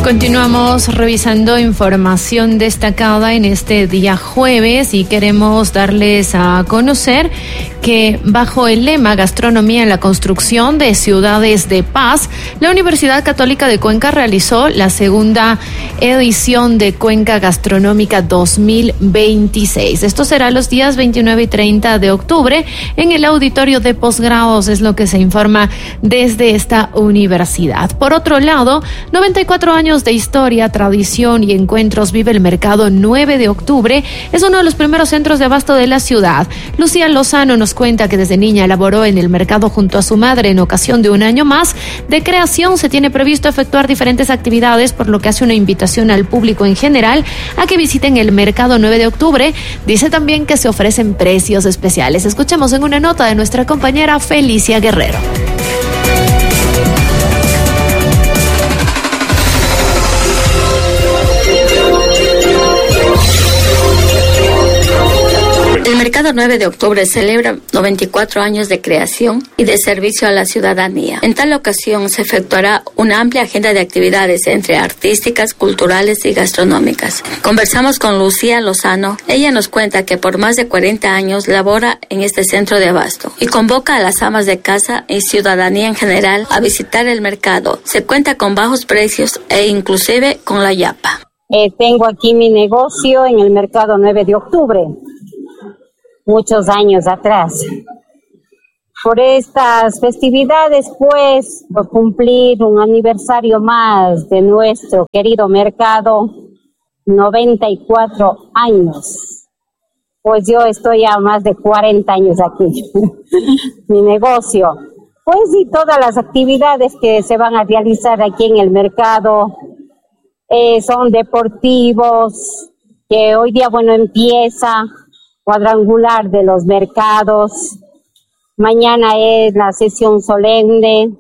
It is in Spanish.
Continuamos revisando información destacada en este día jueves y queremos darles a conocer que bajo el lema Gastronomía en la construcción de ciudades de paz, la Universidad Católica de Cuenca realizó la segunda edición de Cuenca Gastronómica 2026. Esto será los días 29 y 30 de octubre en el auditorio de posgrados, es lo que se informa desde esta universidad. Por otro lado, 94 años de historia, tradición y encuentros vive el mercado 9 de octubre. Es uno de los primeros centros de abasto de la ciudad. Lucía Lozano nos cuenta que desde niña elaboró en el mercado junto a su madre en ocasión de un año más de creación. Se tiene previsto efectuar diferentes actividades, por lo que hace una invitación al público en general a que visiten el mercado 9 de octubre. Dice también que se ofrecen precios especiales. Escuchemos en una nota de nuestra compañera Felicia Guerrero. El mercado 9 de octubre celebra 94 años de creación y de servicio a la ciudadanía. En tal ocasión se efectuará una amplia agenda de actividades entre artísticas, culturales y gastronómicas. Conversamos con Lucía Lozano. Ella nos cuenta que por más de 40 años labora en este centro de abasto y convoca a las amas de casa y ciudadanía en general a visitar el mercado. Se cuenta con bajos precios e inclusive con la yapa. Tengo aquí mi negocio en el mercado 9 de octubre. Muchos años atrás. Por estas festividades, pues, por cumplir un aniversario más de nuestro querido mercado, 94 años. Pues yo estoy a más de 40 años aquí. Mi negocio. Pues y todas las actividades que se van a realizar aquí en el mercado son deportivos, que hoy día, bueno, empieza cuadrangular de los mercados. Mañana es la sesión solemne